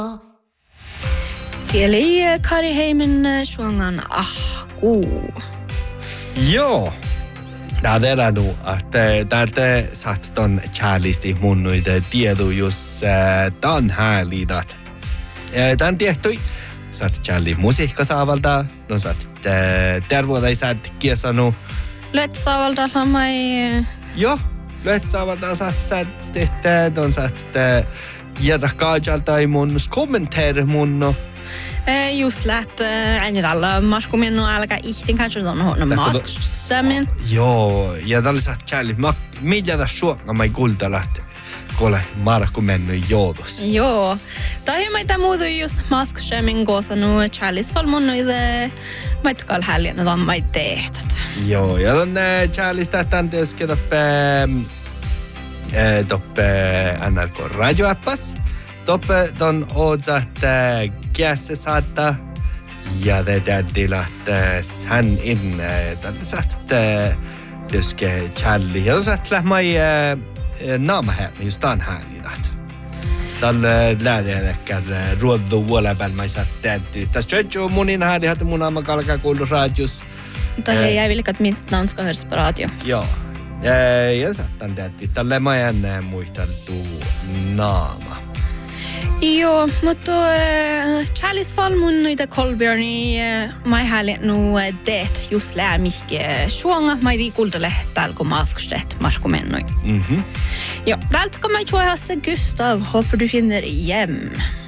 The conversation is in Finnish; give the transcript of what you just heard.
Tieli Kari Heimen suongan ahkuu. Joo. Nää verrannut, että täältä saat ton Charliesti munnuita tiedu jos tämän hääliidat. Tän tietty, saat Charlie musiikkasaavalta, no saat tervoisaat kiesanu. Lötsaavalta lamai. Joo, lötsaavalta saat sitten, on saat järra kaajalta ei munnus kommenteeri munnu. Just läht äänitalla maskuminnu älkä ihtin kanssa on maskusamin. Joo, ja tällä saat Charlie, mitä tässä suokka mai kultalat, kole markku mennyt joutus. Joo, tai meitä muutu just maskusamin koosanu Charlies valmunnuide maitkal häljänä vammai tehtat. Joo, ja ton Charlies tähtään tietysti toppe NRK radioappas. Toppe ton otsat kässä saattaa ja tädillä hän in tällä saattaa tietysti Charlie. Ja ton saat lähmai naamahämä just tämän häälidat. Tällä lähdetään ruodu vuolapäällä mä saat täytyy. Tässä jo munin häälihat mun naama kalkaa kuullut radios. Tai jäi vilkat mitt nanska hörs på radio. Joo. Ja saattan täytyy. Tällä mä en muisteltu naama. Joo, mutta Charlies valmunnuita Kolbjörni mai häljännu det just lämihke suonga mai viikultale tälko maskustet markomennoi. Mhm. Joo, täältä kun mä tuohasta Gustav, hoppas du finner hjem.